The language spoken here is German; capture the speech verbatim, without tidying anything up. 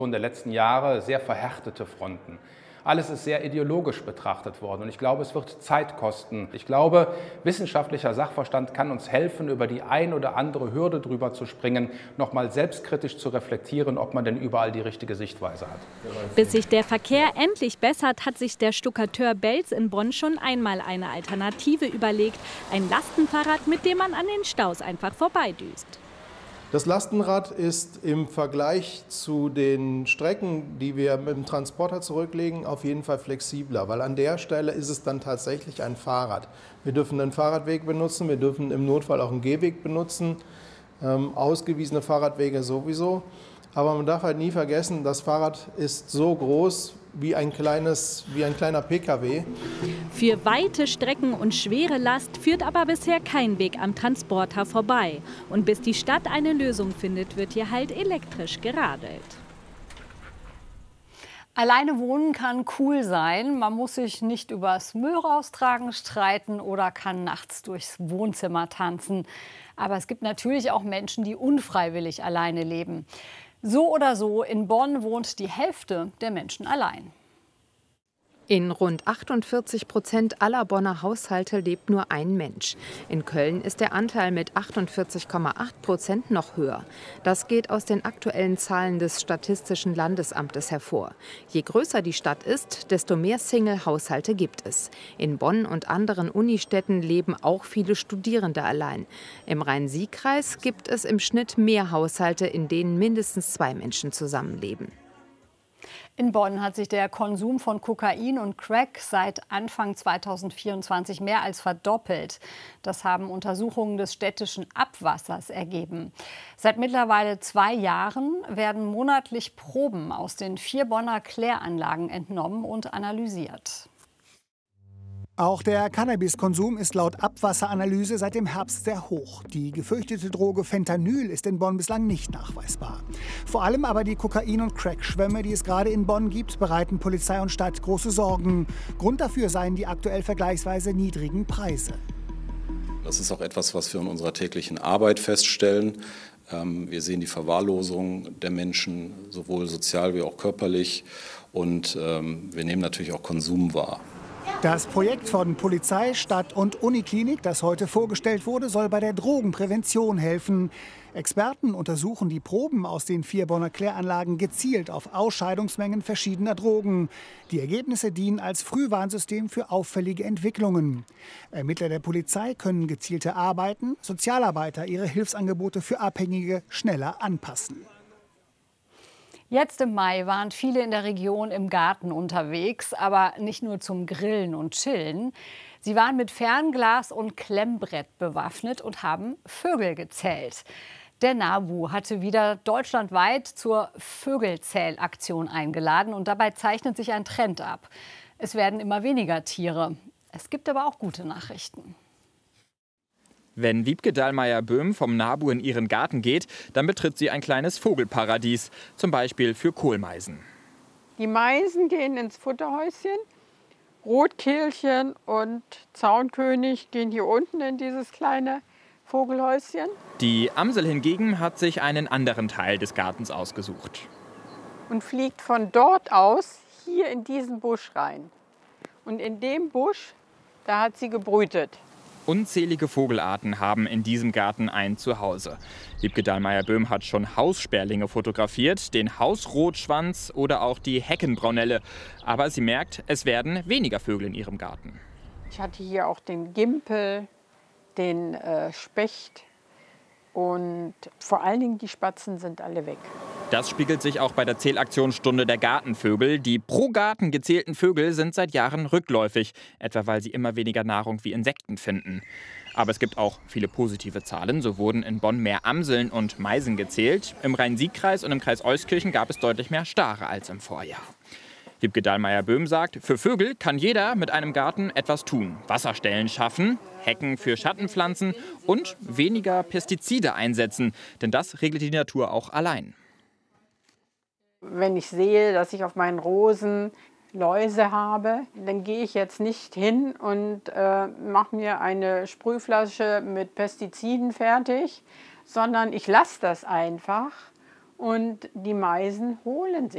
Der letzten Jahre sehr verhärtete Fronten. Alles ist sehr ideologisch betrachtet worden und ich glaube, es wird Zeit kosten. Ich glaube, wissenschaftlicher Sachverstand kann uns helfen, über die ein oder andere Hürde drüber zu springen, nochmal selbstkritisch zu reflektieren, ob man denn überall die richtige Sichtweise hat. Bis sich der Verkehr endlich bessert, hat sich der Stuckateur Belz in Bonn schon einmal eine Alternative überlegt. Ein Lastenfahrrad, mit dem man an den Staus einfach vorbeidüst. Das Lastenrad ist im Vergleich zu den Strecken, die wir mit dem Transporter zurücklegen, auf jeden Fall flexibler, weil an der Stelle ist es dann tatsächlich ein Fahrrad. Wir dürfen einen Fahrradweg benutzen, wir dürfen im Notfall auch einen Gehweg benutzen, ähm, ausgewiesene Fahrradwege sowieso. Aber man darf halt nie vergessen, das Fahrrad ist so groß wie ein, kleines, wie ein kleiner P K W. Für weite Strecken und schwere Last führt aber bisher kein Weg am Transporter vorbei. Und bis die Stadt eine Lösung findet, wird hier halt elektrisch geradelt. Alleine wohnen kann cool sein. Man muss sich nicht übers Müll raustragen streiten oder kann nachts durchs Wohnzimmer tanzen. Aber es gibt natürlich auch Menschen, die unfreiwillig alleine leben. So oder so, in Bonn wohnt die Hälfte der Menschen allein. In rund achtundvierzig Prozent aller Bonner Haushalte lebt nur ein Mensch. In Köln ist der Anteil mit achtundvierzig Komma acht Prozent noch höher. Das geht aus den aktuellen Zahlen des Statistischen Landesamtes hervor. Je größer die Stadt ist, desto mehr Single-Haushalte gibt es. In Bonn und anderen Unistädten leben auch viele Studierende allein. Im Rhein-Sieg-Kreis gibt es im Schnitt mehr Haushalte, in denen mindestens zwei Menschen zusammenleben. In Bonn hat sich der Konsum von Kokain und Crack seit Anfang zweitausendvierundzwanzig mehr als verdoppelt. Das haben Untersuchungen des städtischen Abwassers ergeben. Seit mittlerweile zwei Jahren werden monatlich Proben aus den vier Bonner Kläranlagen entnommen und analysiert. Auch der Cannabiskonsum ist laut Abwasseranalyse seit dem Herbst sehr hoch. Die gefürchtete Droge Fentanyl ist in Bonn bislang nicht nachweisbar. Vor allem aber die Kokain- und Crack-Schwämme, die es gerade in Bonn gibt, bereiten Polizei und Stadt große Sorgen. Grund dafür seien die aktuell vergleichsweise niedrigen Preise. Das ist auch etwas, was wir in unserer täglichen Arbeit feststellen. Wir sehen die Verwahrlosung der Menschen, sowohl sozial wie auch körperlich. Und wir nehmen natürlich auch Konsum wahr. Das Projekt von Polizei, Stadt und Uniklinik, das heute vorgestellt wurde, soll bei der Drogenprävention helfen. Experten untersuchen die Proben aus den vier Bonner Kläranlagen gezielt auf Ausscheidungsmengen verschiedener Drogen. Die Ergebnisse dienen als Frühwarnsystem für auffällige Entwicklungen. Ermittler der Polizei können gezielte arbeiten, Sozialarbeiter ihre Hilfsangebote für Abhängige schneller anpassen. Jetzt im Mai waren viele in der Region im Garten unterwegs, aber nicht nur zum Grillen und Chillen. Sie waren mit Fernglas und Klemmbrett bewaffnet und haben Vögel gezählt. Der NABU hatte wieder deutschlandweit zur Vögelzählaktion eingeladen und dabei zeichnet sich ein Trend ab. Es werden immer weniger Tiere. Es gibt aber auch gute Nachrichten. Wenn Wiebke Dallmayr-Böhm vom NABU in ihren Garten geht, dann betritt sie ein kleines Vogelparadies, zum Beispiel für Kohlmeisen. Die Meisen gehen ins Futterhäuschen, Rotkehlchen und Zaunkönig gehen hier unten in dieses kleine Vogelhäuschen. Die Amsel hingegen hat sich einen anderen Teil des Gartens ausgesucht. Und fliegt von dort aus hier in diesen Busch rein. Und in dem Busch, da hat sie gebrütet. Unzählige Vogelarten haben in diesem Garten ein Zuhause. Wiebke Dallmayr-Böhm hat schon Haussperlinge fotografiert, den Hausrotschwanz oder auch die Heckenbraunelle. Aber sie merkt, es werden weniger Vögel in ihrem Garten. Ich hatte hier auch den Gimpel, den äh, Specht und vor allen Dingen die Spatzen sind alle weg. Das spiegelt sich auch bei der Zählaktionsstunde der Gartenvögel. Die pro Garten gezählten Vögel sind seit Jahren rückläufig, etwa weil sie immer weniger Nahrung wie Insekten finden. Aber es gibt auch viele positive Zahlen. So wurden in Bonn mehr Amseln und Meisen gezählt. Im Rhein-Sieg-Kreis und im Kreis Euskirchen gab es deutlich mehr Stare als im Vorjahr. Wiebke Dallmayr-Böhm sagt, für Vögel kann jeder mit einem Garten etwas tun. Wasserstellen schaffen, Hecken für Schattenpflanzen und weniger Pestizide einsetzen. Denn das regelt die Natur auch allein. Wenn ich sehe, dass ich auf meinen Rosen Läuse habe, dann gehe ich jetzt nicht hin und äh, mache mir eine Sprühflasche mit Pestiziden fertig, sondern ich lasse das einfach und die Meisen holen sich